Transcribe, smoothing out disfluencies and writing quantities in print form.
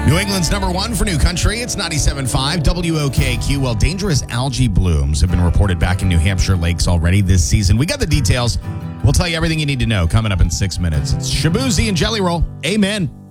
New England's number one for New Country. It's 97.5 WOKQ. Well, dangerous algae blooms have been reported back in New Hampshire lakes already this season. We got the details. We'll tell you everything you need to know coming up in 6 minutes. It's Shaboozey and Jelly Roll. Amen.